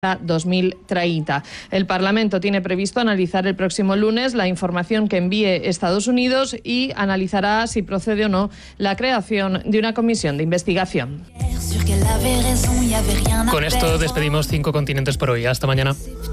2030. El Parlamento tiene previsto analizar el próximo lunes la información que envíe Estados Unidos y analizará si procede o no la creación de una comisión de investigación. Con esto despedimos 5 Continentes por hoy. Hasta mañana.